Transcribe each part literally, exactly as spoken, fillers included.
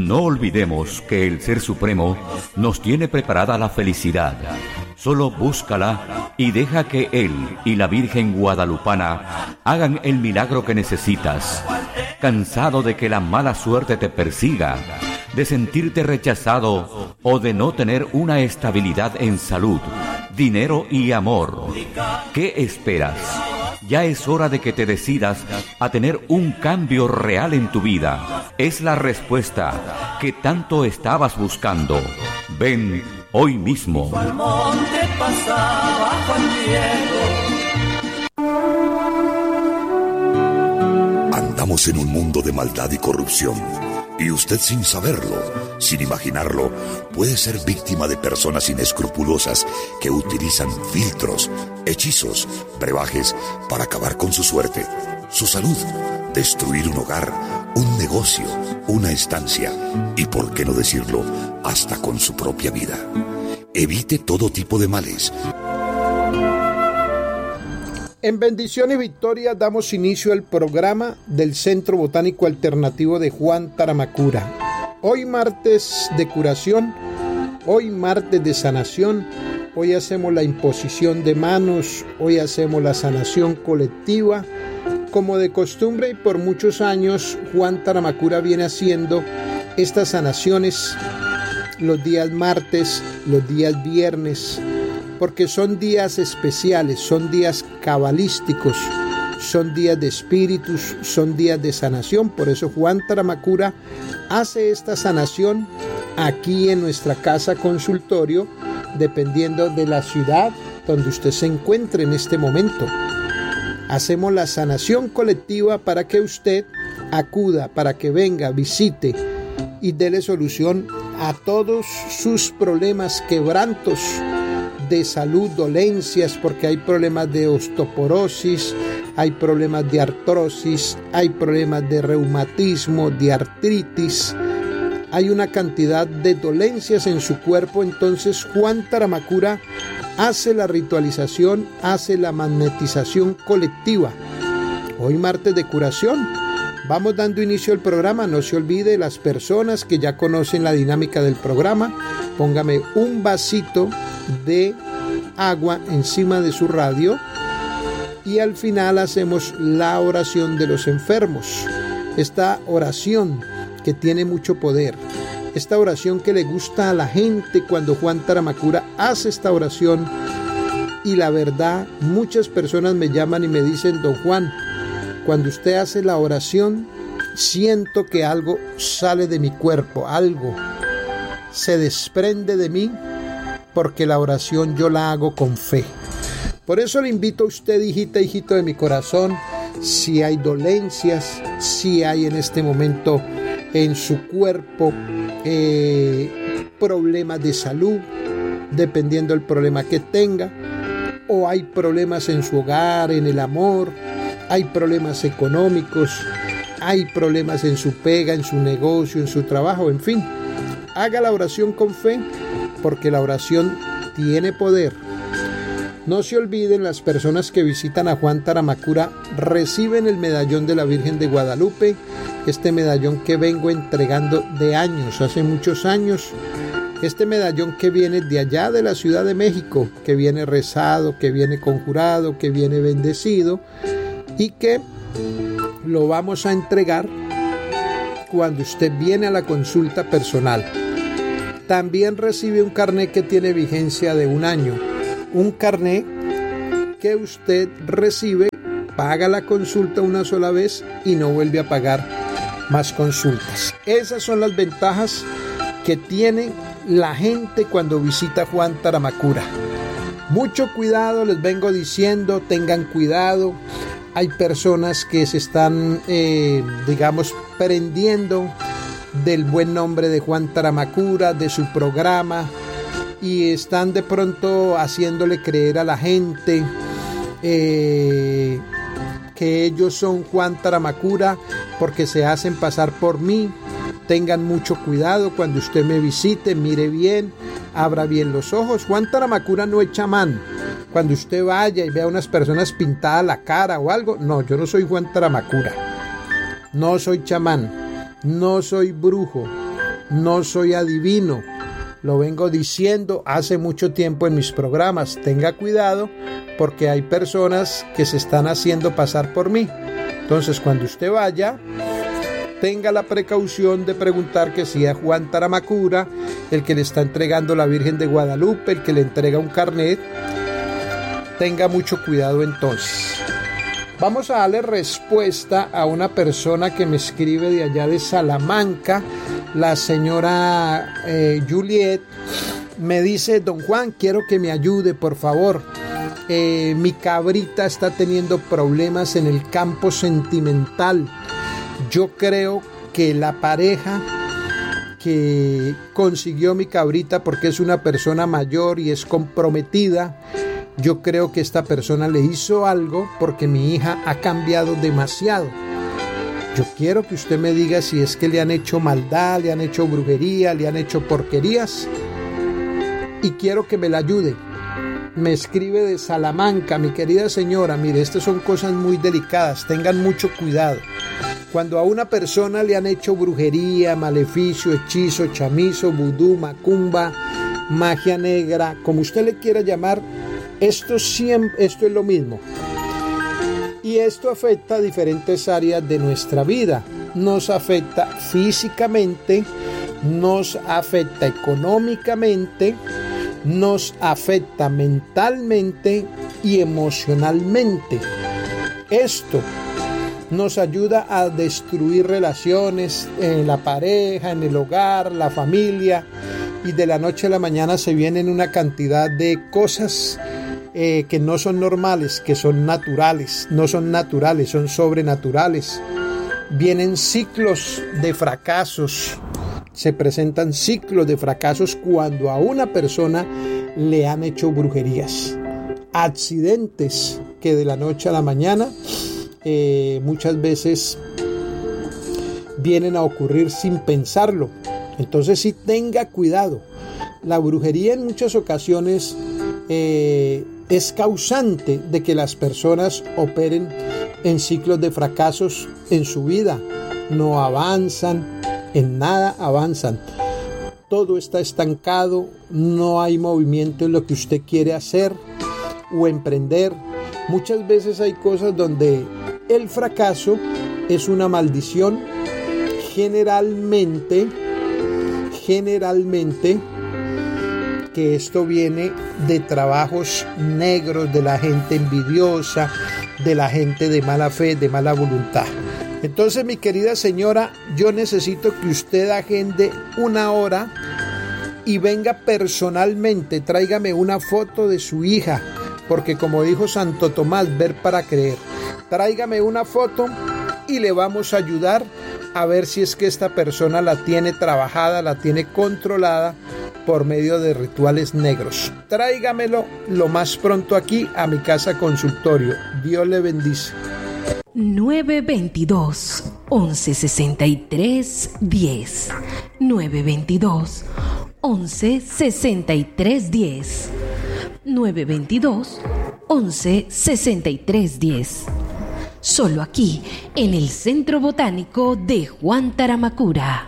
No olvidemos que el Ser Supremo nos tiene preparada la felicidad. Solo búscala y deja que Él y la Virgen Guadalupana hagan el milagro que necesitas. ¿Cansado de que la mala suerte te persiga, de sentirte rechazado o de no tener una estabilidad en salud, dinero y amor? ¿Qué esperas? Ya es hora de que te decidas a tener un cambio real en tu vida. Es la respuesta que tanto estabas buscando. Ven hoy mismo. Andamos en un mundo de maldad y corrupción. Y usted, sin saberlo, sin imaginarlo, puede ser víctima de personas inescrupulosas que utilizan filtros, hechizos, brebajes para acabar con su suerte, su salud, destruir un hogar, un negocio, una estancia y, por qué no decirlo, hasta con su propia vida. Evite todo tipo de males. En bendición y victoria damos inicio al programa del Centro Botánico Alternativo de Juan Taramacura. Hoy martes de curación, hoy martes de sanación, hoy hacemos la imposición de manos, hoy hacemos la sanación colectiva. Como de costumbre y por muchos años, Juan Taramacura viene haciendo estas sanaciones los días martes, los días viernes, porque son días especiales, son días cabalísticos, son días de espíritus, son días de sanación. Por eso Juan Taramacura hace esta sanación aquí en nuestra casa consultorio, dependiendo de la ciudad donde usted se encuentre en este momento. Hacemos la sanación colectiva para que usted acuda, para que venga, visite y déle solución a todos sus problemas, quebrantos de salud, dolencias, porque hay problemas de osteoporosis, hay problemas de artrosis, hay problemas de reumatismo, de artritis, hay una cantidad de dolencias en su cuerpo. Entonces Juan Taramacura hace la ritualización, hace la magnetización colectiva. Hoy martes de curación, vamos dando inicio al programa. No se olvide, las personas que ya conocen la dinámica del programa, póngame un vasito de agua encima de su radio y al final hacemos la oración de los enfermos. Esta oración que tiene mucho poder, esta oración que le gusta a la gente cuando Juan Taramacura hace esta oración. Y la verdad, muchas personas me llaman y me dicen: don Juan, cuando usted hace la oración, siento que algo sale de mi cuerpo, algo se desprende de mí, porque la oración yo la hago con fe. Por eso le invito a usted, hijita, hijito de mi corazón, si hay dolencias, si hay en este momento en su cuerpo eh, problemas de salud, dependiendo del problema que tenga, o hay problemas en su hogar, en el amor, hay problemas económicos, hay problemas en su pega, en su negocio, en su trabajo, en fin, haga la oración con fe, porque la oración tiene poder. No se olviden, las personas que visitan a Juan Taramacura reciben el medallón de la Virgen de Guadalupe, este medallón que vengo entregando de años, hace muchos años, este medallón que viene de allá de la Ciudad de México, que viene rezado, que viene conjurado, que viene bendecido y que lo vamos a entregar cuando usted viene a la consulta personal. También recibe un carnet que tiene vigencia de un año. Un carnet que usted recibe, paga la consulta una sola vez y no vuelve a pagar más consultas. Esas son las ventajas que tiene la gente cuando visita Juan Taramacura. Mucho cuidado, les vengo diciendo, tengan cuidado. Hay personas que se están, eh, digamos, prendiendo del buen nombre de Juan Taramacura, de su programa, y están de pronto haciéndole creer a la gente eh, que ellos son Juan Taramacura porque se hacen pasar por mí. Tengan mucho cuidado cuando usted me visite, mire bien, abra bien los ojos. Juan Taramacura no es chamán. Cuando usted vaya y vea a unas personas pintadas la cara o algo, no, yo no soy Juan Taramacura, no soy chamán, no soy brujo, no soy adivino. Lo vengo diciendo hace mucho tiempo en mis programas. Tenga cuidado porque hay personas que se están haciendo pasar por mí. Entonces, cuando usted vaya, tenga la precaución de preguntar que si es Juan Taramacura, el que le está entregando la Virgen de Guadalupe, el que le entrega un carnet. Tenga mucho cuidado entonces. Vamos a darle respuesta a una persona que me escribe de allá de Salamanca, la señora eh, Juliet. Me dice: don Juan, quiero que me ayude, por favor. Eh, mi cabrita está teniendo problemas en el campo sentimental. Yo creo que la pareja que consiguió mi cabrita, porque es una persona mayor y es comprometida, yo creo que esta persona le hizo algo porque mi hija ha cambiado demasiado. Yo quiero que usted me diga si es que le han hecho maldad, le han hecho brujería, le han hecho porquerías, y quiero que me la ayude. Me escribe de Salamanca: mi querida señora, mire, estas son cosas muy delicadas, tengan mucho cuidado. Cuando a una persona le han hecho brujería, maleficio, hechizo, chamizo, vudú, macumba, magia negra, como usted le quiera llamar, esto, siempre, esto es lo mismo. Y esto afecta a diferentes áreas de nuestra vida. Nos afecta físicamente, nos afecta económicamente, nos afecta mentalmente y emocionalmente. Esto nos ayuda a destruir relaciones en la pareja, en el hogar, la familia, y de la noche a la mañana se vienen una cantidad de cosas eh, que no son normales, que son naturales, no son naturales, son sobrenaturales. Vienen ciclos de fracasos, se presentan ciclos de fracasos cuando a una persona le han hecho brujerías. Accidentes que de la noche a la mañana eh, muchas veces vienen a ocurrir sin pensarlo. Entonces sí, tenga cuidado. La brujería en muchas ocasiones eh, es causante de que las personas operen en ciclos de fracasos en su vida. No avanzan, en nada avanzan. Todo está estancado, no hay movimiento en lo que usted quiere hacer o emprender. Muchas veces hay cosas donde el fracaso es una maldición. Generalmente, generalmente, que esto viene de trabajos negros, de la gente envidiosa, de la gente de mala fe, de mala voluntad. Entonces, mi querida señora, yo necesito que usted agende una hora y venga personalmente, tráigame una foto de su hija, porque como dijo Santo Tomás, ver para creer. Tráigame una foto y le vamos a ayudar a ver si es que esta persona la tiene trabajada, la tiene controlada por medio de rituales negros. Tráigamelo lo más pronto aquí a mi casa consultorio. Dios le bendice. nueve veintidós, once sesenta y tres, diez. nueve veintidós, once sesenta y tres, diez. nueve veintidós, once sesenta y tres, diez. Solo aquí, en el Centro Botánico de Juan Taramacura.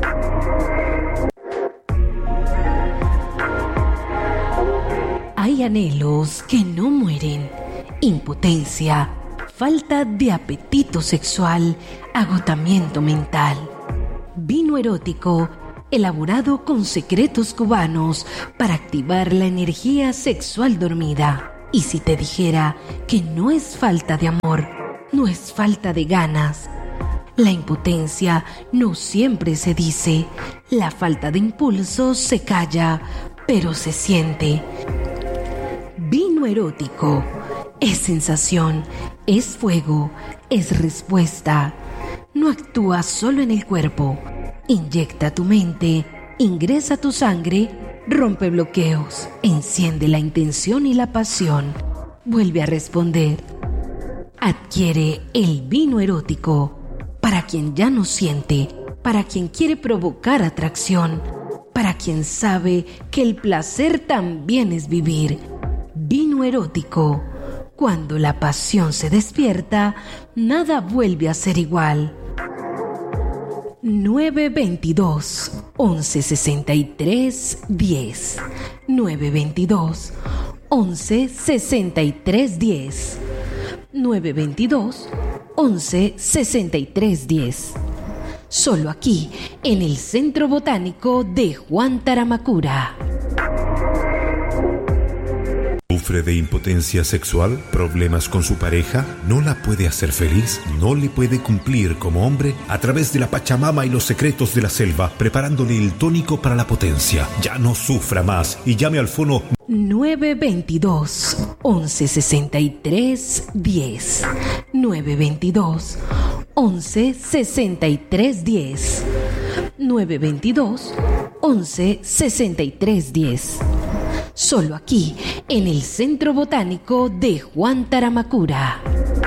Hay anhelos que no mueren. Impotencia, falta de apetito sexual, agotamiento mental. Vino erótico, elaborado con secretos cubanos para activar la energía sexual dormida. Y si te dijera que no es falta de amor, no es falta de ganas. La impotencia no siempre se dice. La falta de impulso se calla, pero se siente. Vino erótico es sensación, es fuego, es respuesta. No actúa solo en el cuerpo. Inyecta tu mente, ingresa tu sangre, rompe bloqueos, enciende la intención y la pasión. Vuelve a responder. Adquiere el vino erótico para quien ya no siente, para quien quiere provocar atracción, para quien sabe que el placer también es vivir. Vino erótico. Cuando la pasión se despierta, nada vuelve a ser igual. nueve dos dos, once sesenta y tres, diez. nueve dos dos, once sesenta y tres, diez. nueve dos dos, once sesenta y tres, diez. Solo aquí, en el Centro Botánico de Juan Taramacura. ¿Sufre de impotencia sexual? ¿Problemas con su pareja? ¿No la puede hacer feliz? ¿No le puede cumplir como hombre? A través de la Pachamama y los secretos de la selva, preparándole el tónico para la potencia. Ya no sufra más y llame al fono nueve dos dos, once sesenta y tres, diez. nueve dos dos, once sesenta y tres, diez. nueve dos dos, once sesenta y tres, diez. Solo aquí, en el Centro Botánico de Juan Taramacura.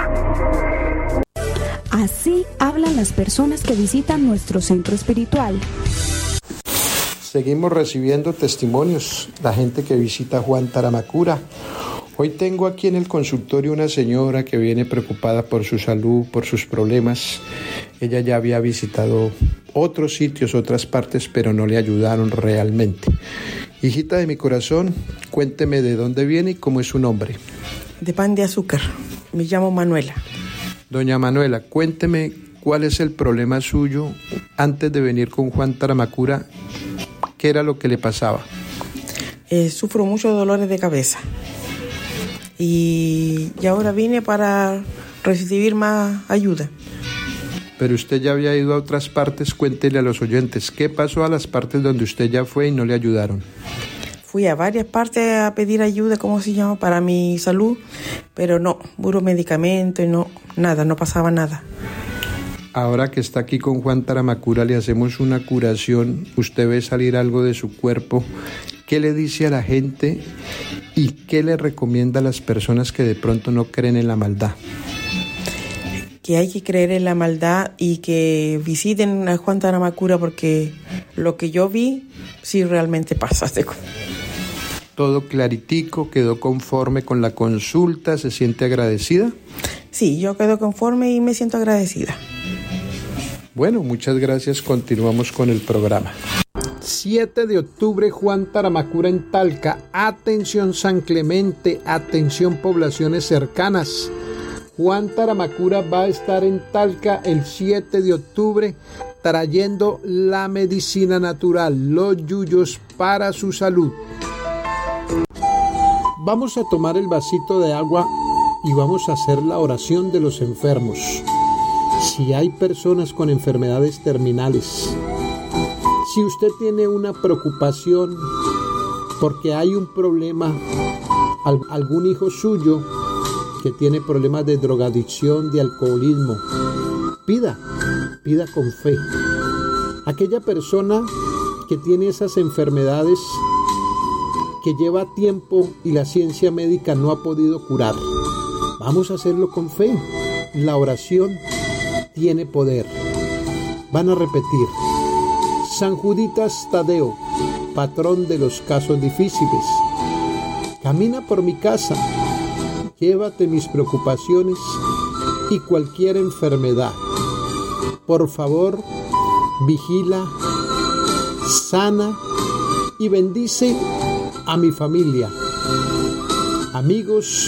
Así hablan las personas que visitan nuestro centro espiritual. Seguimos recibiendo testimonios, la gente que visita Juan Taramacura. Hoy tengo aquí en el consultorio una señora que viene preocupada por su salud, por sus problemas. Ella ya había visitado otros sitios, otras partes, pero no le ayudaron realmente. Hijita de mi corazón, cuénteme de dónde viene y cómo es su nombre. De Pan de Azúcar. Me llamo Manuela. Doña Manuela, cuénteme cuál es el problema suyo antes de venir con Juan Taramacura. ¿Qué era lo que le pasaba? Eh, sufro muchos dolores de cabeza. Y, y ahora vine para recibir más ayuda. Pero usted ya había ido a otras partes, cuéntele a los oyentes, ¿qué pasó a las partes donde usted ya fue y no le ayudaron? Fui a varias partes a pedir ayuda, ¿cómo se llama?, para mi salud, pero no, puro medicamento y no, nada, no pasaba nada. Ahora que está aquí con Juan Taramacura, le hacemos una curación, usted ve salir algo de su cuerpo. ¿Qué le dice a la gente y qué le recomienda a las personas que de pronto no creen en la maldad? Que hay que creer en la maldad y que visiten a Juan Taramacura porque lo que yo vi sí realmente pasa. Todo claritico, quedó conforme con la consulta, ¿se siente agradecida? Sí, yo quedo conforme y me siento agradecida. Bueno, muchas gracias, continuamos con el programa. siete de octubre, Juan Taramacura en Talca. Atención San Clemente, atención poblaciones cercanas. Juan Taramacura va a estar en Talca el siete de octubre trayendo la medicina natural, los yuyos para su salud. Vamos a tomar el vasito de agua y vamos a hacer la oración de los enfermos. Si hay personas con enfermedades terminales, si usted tiene una preocupación porque hay un problema, algún hijo suyo que tiene problemas de drogadicción, de alcoholismo, pida, pida con fe. Aquella persona que tiene esas enfermedades que lleva tiempo y la ciencia médica no ha podido curar, vamos a hacerlo con fe. La oración tiene poder. Van a repetir: San Juditas Tadeo, patrón de los casos difíciles, camina por mi casa, llévate mis preocupaciones y cualquier enfermedad. Por favor, vigila, sana y bendice a mi familia. Amigos,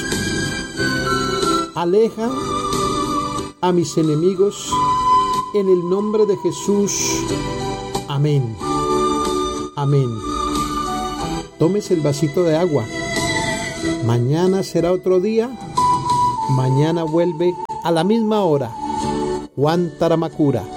aleja a mis enemigos en el nombre de Jesús. Amén. Amén. Tómese el vasito de agua. Mañana será otro día. Mañana vuelve a la misma hora Juan Taramacura.